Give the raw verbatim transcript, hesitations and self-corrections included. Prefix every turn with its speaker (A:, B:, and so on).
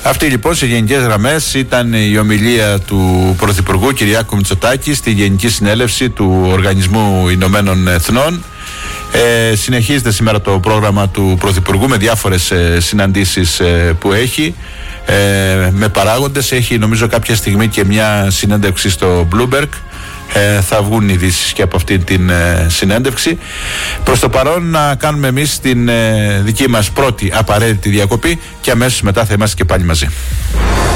A: Αυτή λοιπόν σε γενικές γραμμές ήταν η ομιλία του Πρωθυπουργού Κυριάκου Μητσοτάκη στη Γενική Συνέλευση του Οργανισμού Ηνωμένων Εθνών. Ε, συνεχίζεται σήμερα το πρόγραμμα του Πρωθυπουργού με διάφορες ε, συναντήσεις ε, που έχει ε, με παράγοντες. Έχει νομίζω κάποια στιγμή και μια συνέντευξη στο Bloomberg. Ε, θα βγουν ειδήσεις και από αυτή την ε, συνέντευξη. Προς το παρόν να κάνουμε εμείς την ε, δική μας πρώτη απαραίτητη διακοπή και αμέσως μετά θα είμαστε και πάλι μαζί.